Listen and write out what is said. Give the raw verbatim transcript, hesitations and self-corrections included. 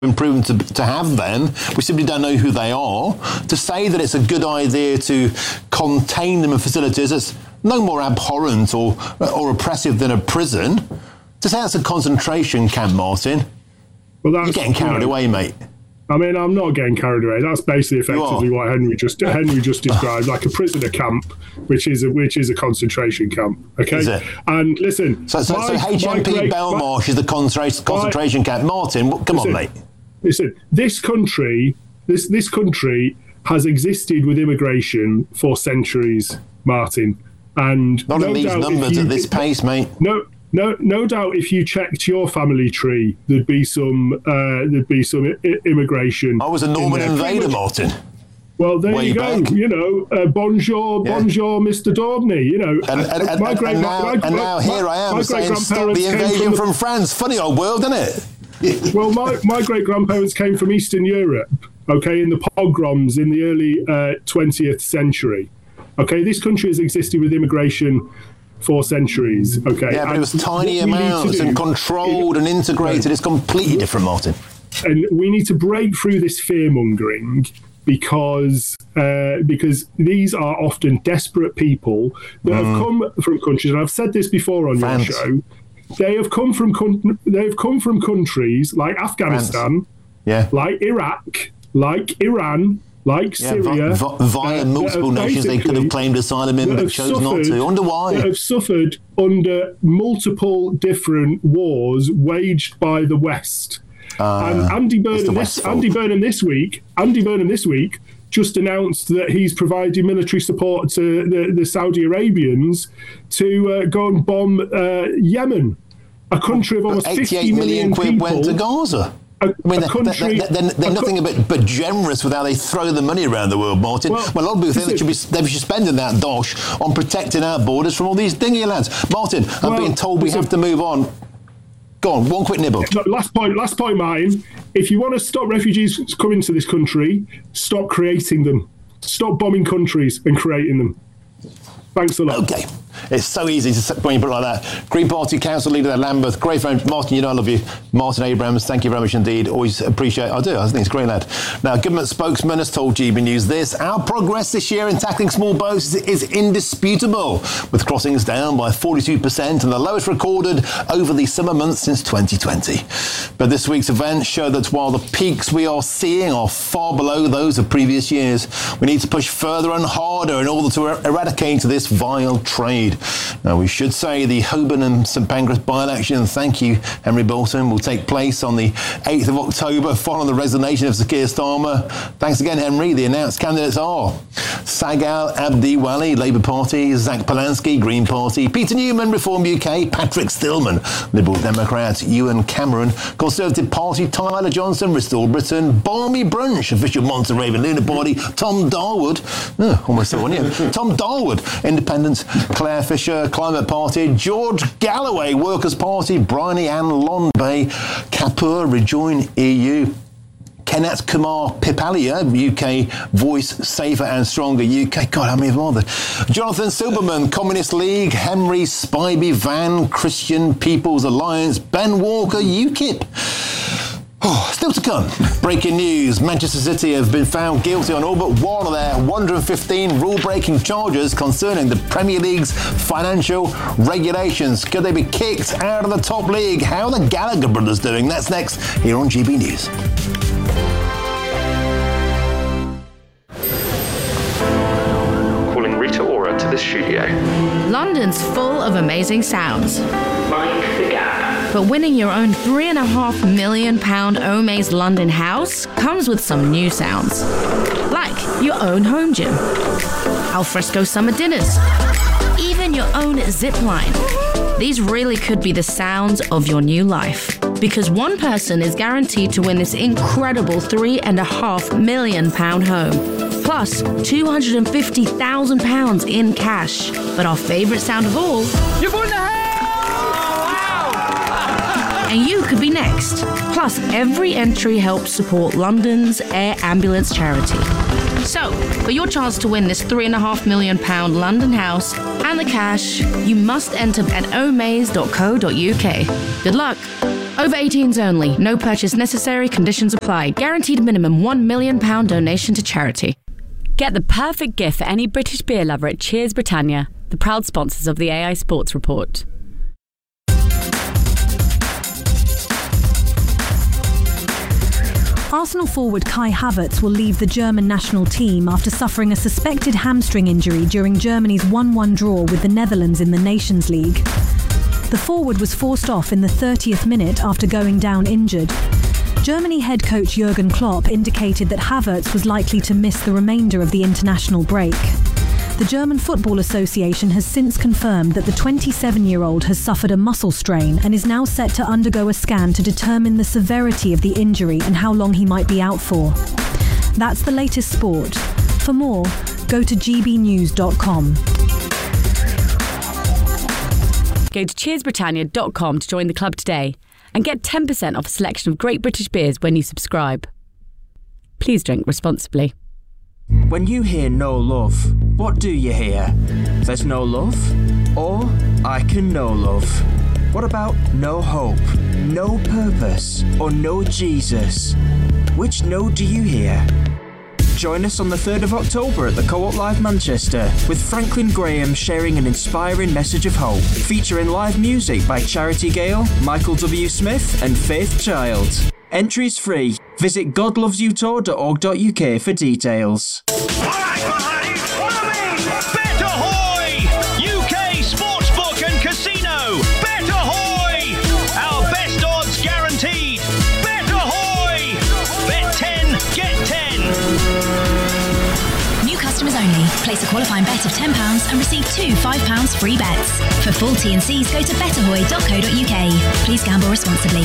been proven to, to have them. We simply don't know who they are. To say that it's a good idea to contain them in facilities that's no more abhorrent or or oppressive than a prison, to say that's a concentration camp, Martin, well, that's, you're getting carried you know, away, mate. I mean, I'm not getting carried away. That's basically effectively what Henry just Henry just described, like a prisoner camp, which is a which is a concentration camp. Okay, is it? And listen, so so, my, so H M P great, Belmarsh my, is the concentration concentration my, camp. Martin, come listen, on, mate. Listen, this country, this this country has existed with immigration for centuries, Martin, and not no in these doubt numbers you, at this pace, mate. No. No, no doubt. If you checked your family tree, there'd be some, uh, there'd be some I- immigration. I was a Norman invader, Martin. Well, there Way you go. back. You know, uh, bonjour, yeah. bonjour, Mister Daubney. You know, and, and, and, my great, and now, my, and now my, here I am saying stop the invasion from, the, from France. Funny old world, isn't it? Well, my, my great grandparents came from Eastern Europe. Okay, in the pogroms in the early uh, twentieth century. Okay, this country has existed with immigration for centuries, okay? Yeah, but and it was tiny amounts and controlled and integrated. Yeah. It's completely different, Martin. And we need to break through this fear-mongering because uh, because these are often desperate people that mm. have come from countries, and I've said this before on France. Your show, they have come from they have come from countries like Afghanistan, yeah. like Iraq, like Iran, like yeah, Syria, v- v- via uh, multiple nations they could have claimed asylum in, but chose suffered, not to. Under why? That have suffered under multiple different wars waged by the West. Uh, and Andy Burnham, this, Andy Burnham this week, Andy Burnham this week just announced that he's providing military support to the, the Saudi Arabians to uh, go and bomb uh, Yemen, a country of almost fifty million quid people. Went to Gaza. A, I mean, a country, they're, they're, they're nothing co- but, but generous with how they throw the money around the world, Martin. Well, well a lot of people think they should, be, they should be spending that dosh on protecting our borders from all these dingy lads. Martin, I'm well, being told we have to move on. Go on, one quick nibble. Last point, last point, Martin. If you want to stop refugees coming to this country, stop creating them. Stop bombing countries and creating them. Thanks a lot. Okay. It's so easy to when you put it like that. Green Party Council Leader at Lambeth, great friend. Martin, you know I love you. Martin Abrams, thank you very much indeed. Always appreciate it. I do. I think it's a great lad. Now, government spokesman has told G B News this. Our progress this year in tackling small boats is indisputable, with crossings down by forty-two percent and the lowest recorded over the summer months since twenty twenty. But this week's events show that while the peaks we are seeing are far below those of previous years, we need to push further and harder in order to er- eradicate this vile trade. Now, we should say the Holborn and St Pancras by-election, thank you, Henry Bolton, will take place on the eighth of October following the resignation of Sir Keir Starmer. Thanks again, Henry. The announced candidates are Sagal Abdi Wali, Labour Party, Zach Polanski, Green Party, Peter Newman, Reform U K, Patrick Stillman, Liberal Democrat, Ewan Cameron, Conservative Party, Tyler Johnson, Restore Britain, Barmy Brunch, Official Monteraven Lunar Party, Tom Darwood, oh, almost so on you, Tom Darwood, Independent, Claire Fisher, Climate Party, George Galloway, Workers' Party, Bryony Ann Lonbay, Kapoor, Rejoin E U, Kenneth Kumar Pipalia, U K Voice Safer and Stronger U K. God, how many of them are there? Jonathan Silberman, Communist League, Henry Spivey Van, Christian People's Alliance, Ben Walker, UKIP. Oh, still to come. Breaking news. Manchester City have been found guilty on all but one of their one hundred fifteen rule-breaking charges concerning the Premier League's financial regulations. Could they be kicked out of the top league? How are the Gallagher brothers doing? That's next here on G B News. Calling Rita Ora to the studio. London's full of amazing sounds. Mind the gap. But winning your own three and a half million pound Omaze London house comes with some new sounds. Like your own home gym, alfresco summer dinners, even your own zip line. These really could be the sounds of your new life. Because one person is guaranteed to win this incredible three and a half million pound home. Plus two hundred fifty thousand pounds in cash. But our favourite sound of all, you've won the house! And you could be next. Plus, every entry helps support London's Air Ambulance charity. So, for your chance to win this three and a half million pound London house and the cash, you must enter at omaze dot co dot uk. Good luck. Over eighteens only. No purchase necessary. Conditions apply. Guaranteed minimum one million pounds donation to charity. Get the perfect gift for any British beer lover at Cheers Britannia, the proud sponsors of the A I Sports Report. Arsenal forward Kai Havertz will leave the German national team after suffering a suspected hamstring injury during Germany's one one draw with the Netherlands in the Nations League. The forward was forced off in the thirtieth minute after going down injured. Germany head coach Jurgen Klopp indicated that Havertz was likely to miss the remainder of the international break. The German Football Association has since confirmed that the twenty-seven-year-old has suffered a muscle strain and is now set to undergo a scan to determine the severity of the injury and how long he might be out for. That's the latest sport. For more, go to g b news dot com. Go to cheers britannia dot com to join the club today and get ten percent off a selection of great British beers when you subscribe. Please drink responsibly. When you hear no love, what do you hear? There's no love? Or I can know love? What about no hope, no purpose, or no Jesus? Which no do you hear? Join us on the third of October at the Co-op Live Manchester with Franklin Graham sharing an inspiring message of hope, featuring live music by Charity Gale, Michael W. Smith and Faith Child. Entries free. Visit god loves you tour dot org dot u k for details. Alright, buddy, follow me! Bet Ahoy! U K Sportsbook and Casino! Bet Ahoy! Our best odds guaranteed! Bet Ahoy! Bet ten, get ten! New customers only. Place a qualifying bet of ten pounds and receive two five pounds free bets. For full T and Cs, go to bet ahoy dot co dot u k. Please gamble responsibly.